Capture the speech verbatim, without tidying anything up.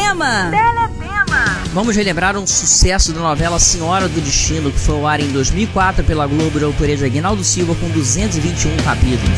Teletema! Teletema! Vamos relembrar um sucesso da novela Senhora do Destino, que foi ao ar em dois mil e quatro pela Globo, de autoria de Aguinaldo Silva, com duzentos e vinte e um capítulos.